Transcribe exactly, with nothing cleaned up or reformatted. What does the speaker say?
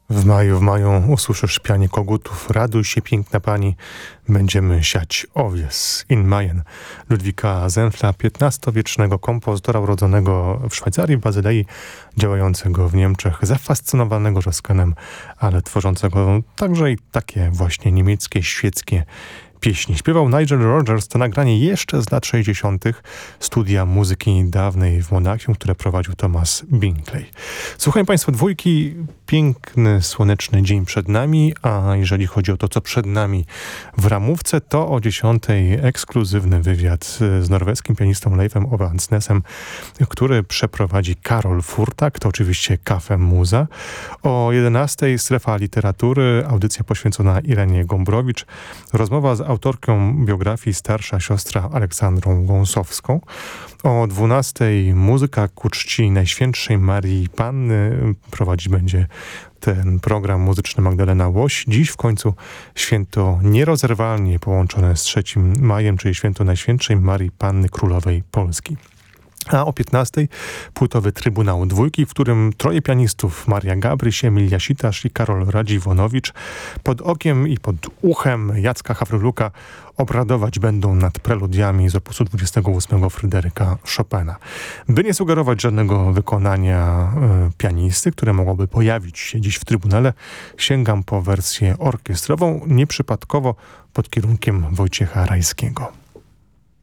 W maju, w maju usłyszysz śpianie kogutów. Raduj się, piękna pani, będziemy siać owies. In Mayen Ludwika Zenfla, piętnastowiecznego kompozytora urodzonego w Szwajcarii, w Bazylei, działającego w Niemczech, zafascynowanego Roskanem, ale tworzącego także i takie właśnie niemieckie, świeckie pieśni. Śpiewał Nigel Rogers, to nagranie jeszcze z lat sześćdziesiątych. Studia muzyki dawnej w Monachium, które prowadził Thomas Binkley. Słuchają Państwo dwójki. Piękny, słoneczny dzień przed nami, a jeżeli chodzi o to, co przed nami w ramówce, to o dziesiątej ekskluzywny wywiad z norweskim pianistą Leifem Ove Ansnesem, który przeprowadzi Karol Furtak, to oczywiście Kafe Muza. O jedenastej strefa literatury, audycja poświęcona Irenie Gombrowicz, rozmowa z autorką biografii starsza siostra Aleksandrą Gąsowską. O dwunastej muzyka ku czci Najświętszej Marii Panny. Prowadzić będzie ten program muzyczny Magdalena Łoś. Dziś w końcu święto nierozerwalnie połączone z trzecim majem, czyli święto Najświętszej Marii Panny Królowej Polski. A o piętnastej płytowy Trybunał Dwójki, w którym troje pianistów, Maria Gabryś, Emilia Sitasz i Karol Radziwonowicz, pod okiem i pod uchem Jacka Hawryluka obradować będą nad preludiami z opusu dwudziestego ósmego Fryderyka Chopina. By nie sugerować żadnego wykonania y, pianisty, które mogłoby pojawić się dziś w Trybunale, sięgam po wersję orkiestrową, nieprzypadkowo pod kierunkiem Wojciecha Rajskiego.